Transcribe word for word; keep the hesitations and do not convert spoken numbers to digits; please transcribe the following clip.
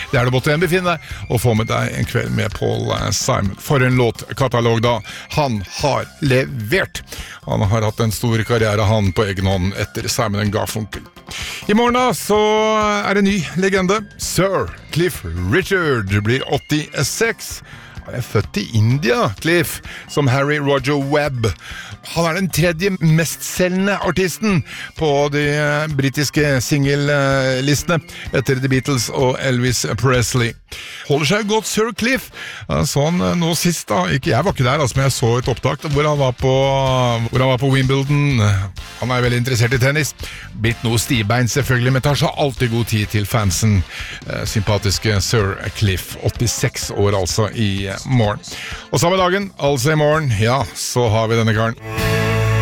Det er det måtte en befinne deg, og få med deg en kveld med Paul Simon. For en låtkatalog da. Han har levert. Han har hatt en stor karriere han på egen hånd etter Simon and Garfunkel. I morgen da så er det en ny legende. Sir Cliff Richard blir åttiseks. Han er født i India, Cliff, som Harry Roger Webb. Han er den tredje mestselgende artisten på de britiske singellistene etter The Beatles og Elvis Presley. Holder seg godt, Sir Cliff. Sånn nå sist da, ikke jeg var ikke der, altså, men jeg så et opptak hvor han var på, hvor han var på Wimbledon. Han er veldig interessert i tennis. Blitt noe stibein selvfølgelig, men tar så alltid god tid til fansen. Sympatiske Sir Cliff, åttiseks år altså i morgen. Og samme dagen, altså i morgen, ja, så har vi denne karen.